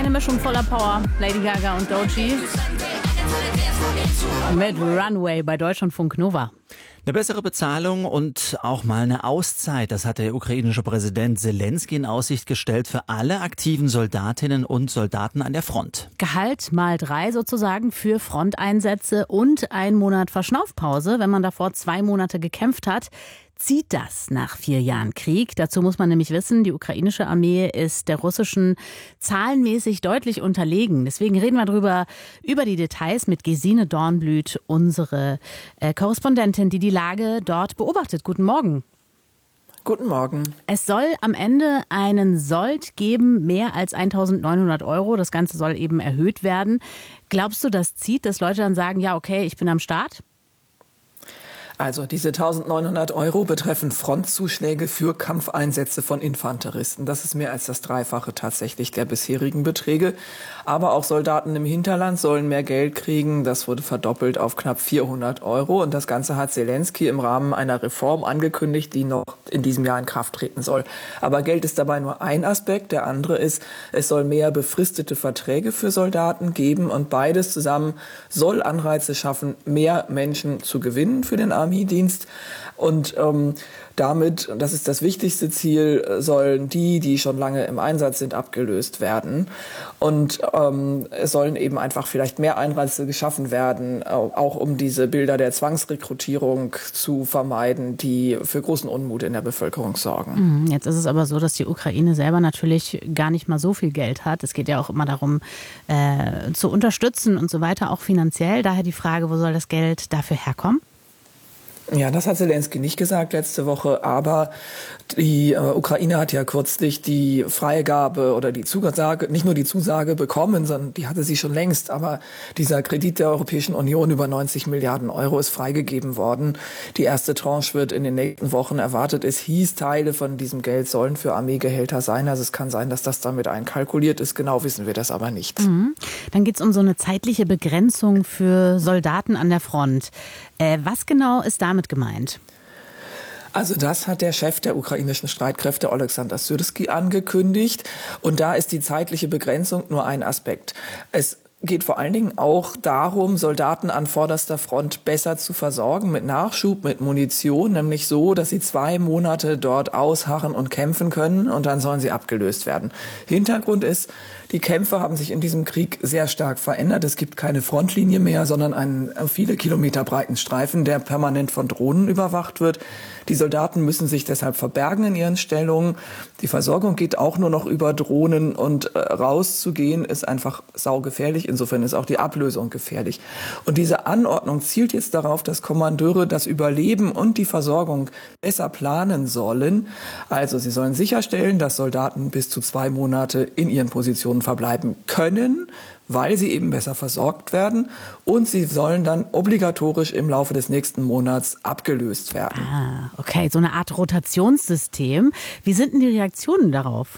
Eine Mischung voller Power. Lady Gaga und Doechii mit Runway bei Deutschlandfunk Nova. Eine bessere Bezahlung und auch mal eine Auszeit, das hat der ukrainische Präsident Selenskyj in Aussicht gestellt für alle aktiven Soldatinnen und Soldaten an der Front. Gehalt mal 3 sozusagen für Fronteinsätze und 1 Monat Verschnaufpause, wenn man davor 2 Monate gekämpft hat. Zieht das nach 4 Jahren Krieg? Dazu muss man nämlich wissen, die ukrainische Armee ist der russischen zahlenmäßig deutlich unterlegen. Deswegen reden wir über die Details mit Gesine Dornblüt, unsere Korrespondentin, die Lage dort beobachtet. Guten Morgen. Guten Morgen. Es soll am Ende einen Sold geben, mehr als 1.900 Euro. Das Ganze soll eben erhöht werden. Glaubst du, das zieht, dass Leute dann sagen, ja okay, ich bin am Start? Also diese 1.900 Euro betreffen Frontzuschläge für Kampfeinsätze von Infanteristen. Das ist mehr als das Dreifache tatsächlich der bisherigen Beträge. Aber auch Soldaten im Hinterland sollen mehr Geld kriegen. Das wurde verdoppelt auf knapp 400 Euro. Und das Ganze hat Selenskyj im Rahmen einer Reform angekündigt, die noch in diesem Jahr in Kraft treten soll. Aber Geld ist dabei nur ein Aspekt. Der andere ist, es soll mehr befristete Verträge für Soldaten geben. Und beides zusammen soll Anreize schaffen, mehr Menschen zu gewinnen für den Armeedienst. Und damit, das ist das wichtigste Ziel, sollen die schon lange im Einsatz sind, abgelöst werden. Und es sollen eben einfach vielleicht mehr Anreize geschaffen werden, auch um diese Bilder der Zwangsrekrutierung zu vermeiden, die für großen Unmut in der Bevölkerung sorgen. Jetzt ist es aber so, dass die Ukraine selber natürlich gar nicht mal so viel Geld hat. Es geht ja auch immer darum, zu unterstützen und so weiter, auch finanziell. Daher die Frage, wo soll das Geld dafür herkommen? Ja, das hat Selenskyj nicht gesagt letzte Woche, aber die Ukraine hat ja kürzlich die Freigabe oder die Zusage, nicht nur die Zusage bekommen, sondern die hatte sie schon längst, aber dieser Kredit der Europäischen Union über 90 Milliarden Euro ist freigegeben worden. Die erste Tranche wird in den nächsten Wochen erwartet. Es hieß, Teile von diesem Geld sollen für Armeegehälter sein. Also es kann sein, dass das damit einkalkuliert ist. Genau wissen wir das aber nicht. Dann geht es um so eine zeitliche Begrenzung für Soldaten an der Front. Was genau ist damit gemeint? Also das hat der Chef der ukrainischen Streitkräfte, Oleksandr Syrskij, angekündigt. Und da ist die zeitliche Begrenzung nur ein Aspekt. Es geht vor allen Dingen auch darum, Soldaten an vorderster Front besser zu versorgen mit Nachschub, mit Munition, nämlich so, dass sie 2 Monate dort ausharren und kämpfen können und dann sollen sie abgelöst werden. Hintergrund ist, die Kämpfe haben sich in diesem Krieg sehr stark verändert. Es gibt keine Frontlinie mehr, sondern einen viele Kilometer breiten Streifen, der permanent von Drohnen überwacht wird. Die Soldaten müssen sich deshalb verbergen in ihren Stellungen. Die Versorgung geht auch nur noch über Drohnen und rauszugehen ist einfach saugefährlich. Insofern ist auch die Ablösung gefährlich. Und diese Anordnung zielt jetzt darauf, dass Kommandeure das Überleben und die Versorgung besser planen sollen. Also sie sollen sicherstellen, dass Soldaten bis zu 2 Monate in ihren Positionen verbleiben können, weil sie eben besser versorgt werden. Und sie sollen dann obligatorisch im Laufe des nächsten Monats abgelöst werden. Ah, okay, so eine Art Rotationssystem. Wie sind denn die Reaktionen darauf?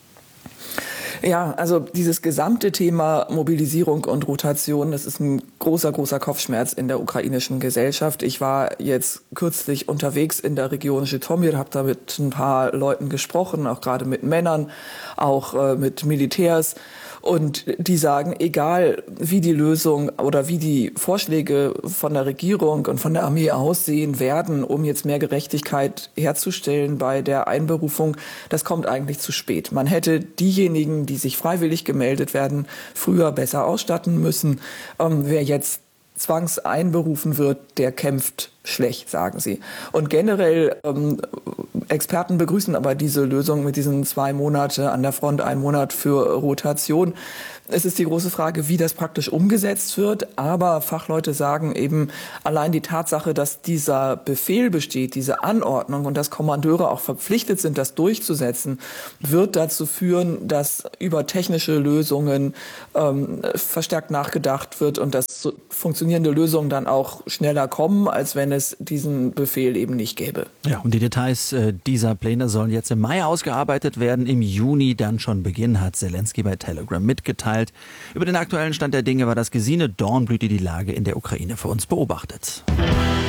Ja, also dieses gesamte Thema Mobilisierung und Rotation, das ist ein großer Kopfschmerz in der ukrainischen Gesellschaft. Ich war jetzt kürzlich unterwegs in der Region Zhytomyr, habe da mit ein paar Leuten gesprochen, auch gerade mit Männern, auch mit Militärs. Und die sagen, egal wie die Lösung oder wie die Vorschläge von der Regierung und von der Armee aussehen werden, um jetzt mehr Gerechtigkeit herzustellen bei der Einberufung, das kommt eigentlich zu spät. Man hätte diejenigen, die sich freiwillig gemeldet werden, früher besser ausstatten müssen. Wer jetzt zwangseinberufen wird, der kämpft schlecht, sagen sie. Und generell Experten begrüßen aber diese Lösung mit diesen 2 Monate an der Front, 1 Monat für Rotation. Es ist die große Frage, wie das praktisch umgesetzt wird. Aber Fachleute sagen eben, allein die Tatsache, dass dieser Befehl besteht, diese Anordnung und dass Kommandeure auch verpflichtet sind, das durchzusetzen, wird dazu führen, dass über technische Lösungen verstärkt nachgedacht wird und dass so funktionierende Lösungen dann auch schneller kommen, als wenn es diesen Befehl eben nicht gäbe. Ja, und die Details dieser Pläne sollen jetzt im Mai ausgearbeitet werden. Im Juni dann schon beginnen, hat Selenskyj bei Telegram mitgeteilt. Über den aktuellen Stand der Dinge war das Gesine Dornblüt, die Lage in der Ukraine für uns beobachtet.